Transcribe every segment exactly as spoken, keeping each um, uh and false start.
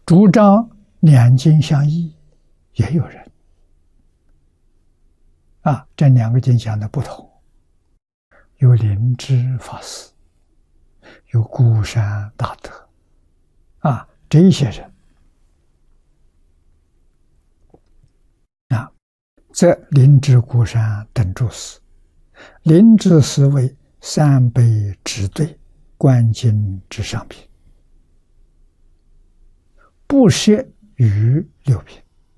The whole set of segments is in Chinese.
主张两经相异，也有人啊，这两个经讲的不同。有灵芝法师，有孤山大德啊，这些人啊，则灵芝、孤山等诸师，灵芝师为三辈直对观经之上品，不涉于六品，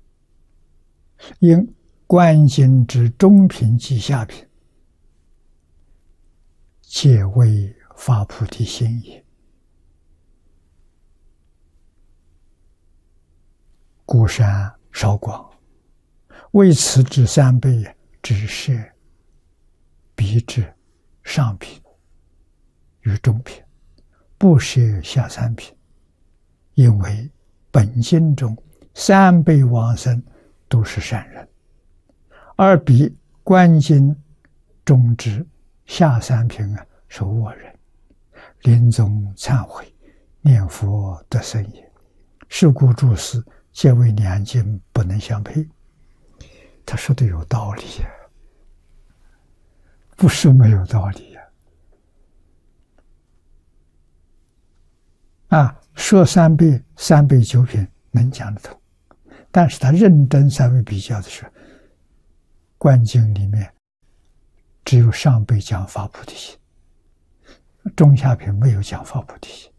因观经之中品及下品，皆为发菩提心也。孤山少广，为此之三辈只涉彼之上品与中品，不涉下三品，因为本经中三辈往生都是善人，而彼观经中之下三品啊是恶人，临终忏悔念佛得生也。是故诸师皆为两经不能相配。他说的有道理呀，不是没有道理呀。啊，说三辈三辈九品能讲得通，但是他认真三位比较的时候，观经里面只有上辈讲发菩提心，中下品没有讲发菩提心。